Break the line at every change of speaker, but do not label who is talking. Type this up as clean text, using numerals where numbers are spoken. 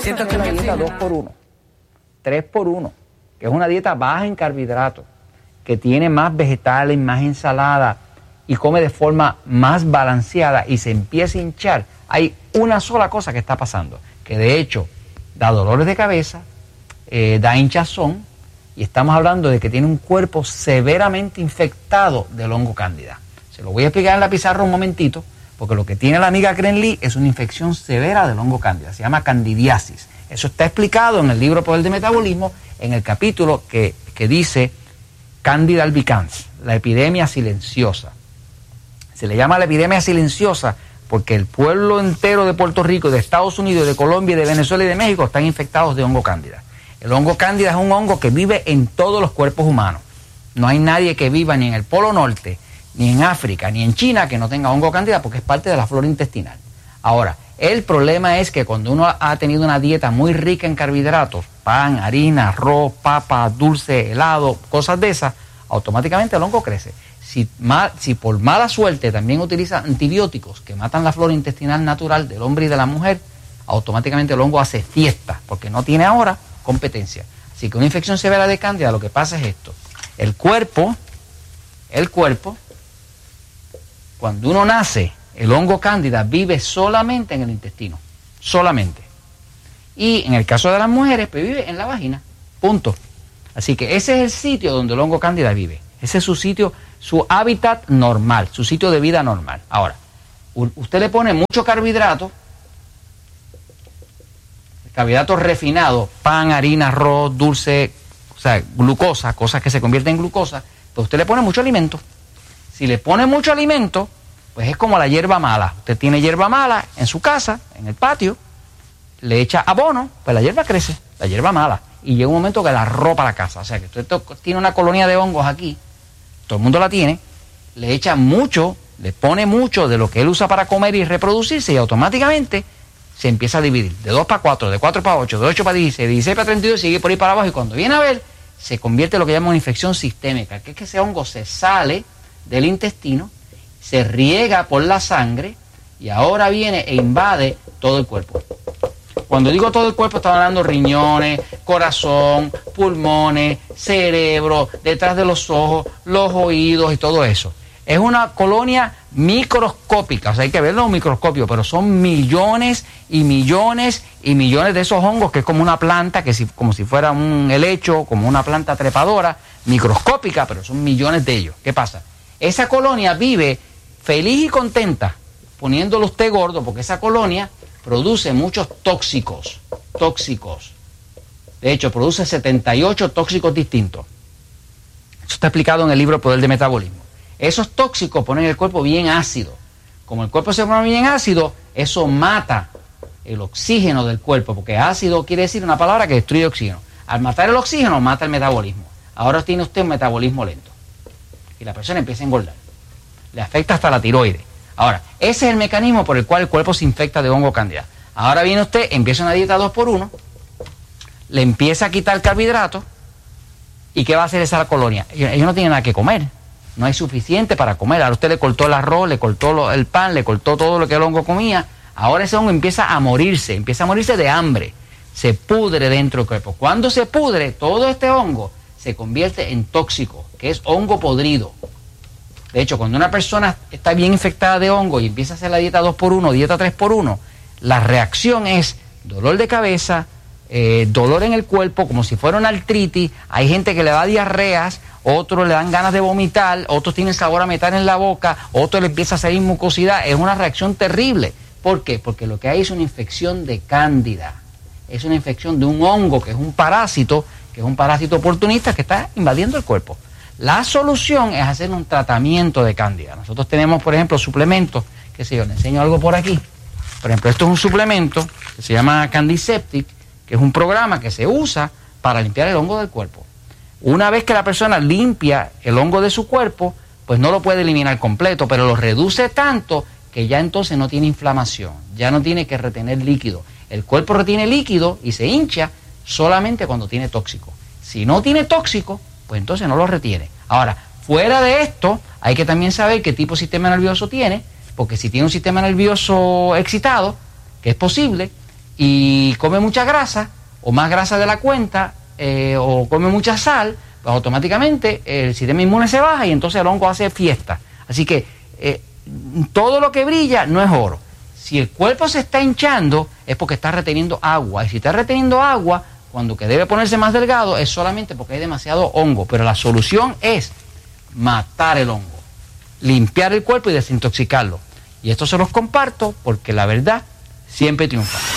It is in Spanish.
siento que mi dieta 2x1, 3x1, que es una dieta baja en carbohidratos, que tiene más vegetales, más ensalada y come de forma más balanceada y se empieza a hinchar, hay una sola cosa que está pasando, que de hecho da dolores de cabeza, da hinchazón, y estamos hablando de que tiene un cuerpo severamente infectado del hongo cándida. Se lo voy a explicar en la pizarra un momentito, porque lo que tiene la amiga Kren Lee es una infección severa del hongo cándida, se llama candidiasis. Eso está explicado en el libro Poder de Metabolismo, en el capítulo que dice Candida albicans, la epidemia silenciosa. Se le llama la epidemia silenciosa porque el pueblo entero de Puerto Rico, de Estados Unidos, de Colombia, de Venezuela y de México están infectados de hongo cándida. El hongo cándida es un hongo que vive en todos los cuerpos humanos. No hay nadie que viva ni en el Polo Norte, ni en África, ni en China que no tenga hongo cándida porque es parte de la flora intestinal. Ahora, el problema es que cuando uno ha tenido una dieta muy rica en carbohidratos, pan, harina, arroz, papa, dulce, helado, cosas de esas, automáticamente el hongo crece. Si por mala suerte también utiliza antibióticos que matan la flora intestinal natural del hombre y de la mujer, automáticamente el hongo hace fiesta porque no tiene ahora competencia. Así que una infección severa de cándida, lo que pasa es esto. El cuerpo, cuando uno nace, el hongo cándida vive solamente en el intestino, solamente. Y en el caso de las mujeres, pues vive en la vagina, punto. Así que ese es el sitio donde el hongo cándida vive. Ese es su sitio, su hábitat normal, su sitio de vida normal. Ahora, usted le pone mucho carbohidrato refinado, pan, harina, arroz, dulce, o sea, glucosa, cosas que se convierten en glucosa, pues usted le pone mucho alimento. Si le pone mucho alimento, pues es como la hierba mala. Usted tiene hierba mala en su casa, en el patio, le echa abono, pues la hierba crece, la hierba mala. Y llega un momento que la arropa la casa. O sea, que usted tiene una colonia de hongos aquí, todo el mundo la tiene, le echa mucho, le pone mucho de lo que él usa para comer y reproducirse y automáticamente se empieza a dividir. De 2 para 4, de 4 para 8, de 8 para 16, de 16 para 32, sigue por ahí para abajo y cuando viene a ver, se convierte en lo que llaman una infección sistémica, que es que ese hongo se sale del intestino, se riega por la sangre y ahora viene e invade todo el cuerpo. Cuando digo todo el cuerpo, estamos hablando riñones, corazón, pulmones, cerebro, detrás de los ojos, los oídos y todo eso. Es una colonia microscópica, o sea, hay que verlo en un microscopio, pero son millones y millones y millones de esos hongos, que es como una planta, como si fuera un helecho, como una planta trepadora, microscópica, pero son millones de ellos. ¿Qué pasa? Esa colonia vive feliz y contenta, poniéndolo usted gordo, porque esa colonia produce muchos tóxicos. De hecho, produce 78 tóxicos distintos. Eso está explicado en el libro Poder de Metabolismo. Esos tóxicos ponen el cuerpo bien ácido. Como el cuerpo se pone bien ácido, eso mata el oxígeno del cuerpo, porque ácido quiere decir una palabra que destruye oxígeno. Al matar el oxígeno, mata el metabolismo. Ahora tiene usted un metabolismo lento. Y la persona empieza a engordar. Le afecta hasta la tiroides. Ahora, ese es el mecanismo por el cual el cuerpo se infecta de hongo cándida. Ahora viene usted, empieza una dieta 2x1, le empieza a quitar carbohidratos, ¿y qué va a hacer esa colonia? Ellos no tienen nada que comer, no hay suficiente para comer. Ahora usted le cortó el arroz, le cortó el pan, le cortó todo lo que el hongo comía. Ahora ese hongo empieza a morirse de hambre, se pudre dentro del cuerpo. Cuando se pudre, todo este hongo se convierte en tóxico, que es hongo podrido. De hecho, cuando una persona está bien infectada de hongo y empieza a hacer la dieta 2x1, dieta 3x1, la reacción es dolor de cabeza, dolor en el cuerpo, como si fuera una artritis. Hay gente que le da diarreas, otros le dan ganas de vomitar, otros tienen sabor a metal en la boca, otros le empieza a salir mucosidad. Es una reacción terrible. ¿Por qué? Porque lo que hay es una infección de cándida. Es una infección de un hongo que es un parásito oportunista que está invadiendo el cuerpo. La solución es hacer un tratamiento de cándida. Nosotros tenemos, por ejemplo, suplementos, qué sé yo, le enseño algo por aquí. Por ejemplo, esto es un suplemento que se llama Candiseptic, que es un programa que se usa para limpiar el hongo del cuerpo. Una vez que la persona limpia el hongo de su cuerpo, pues no lo puede eliminar completo, pero lo reduce tanto que ya entonces no tiene inflamación, ya no tiene que retener líquido. El cuerpo retiene líquido y se hincha solamente cuando tiene tóxico. Si no tiene tóxico, pues entonces no lo retiene. Ahora, fuera de esto, hay que también saber qué tipo de sistema nervioso tiene, porque si tiene un sistema nervioso excitado, que es posible, y come mucha grasa, o más grasa de la cuenta, o come mucha sal, pues automáticamente el sistema inmune se baja y entonces el hongo hace fiesta. Así que todo lo que brilla no es oro. Si el cuerpo se está hinchando es porque está reteniendo agua, y si está reteniendo agua, cuando que debe ponerse más delgado es solamente porque hay demasiado hongo. Pero la solución es matar el hongo, limpiar el cuerpo y desintoxicarlo. Y esto se los comparto porque la verdad siempre triunfa.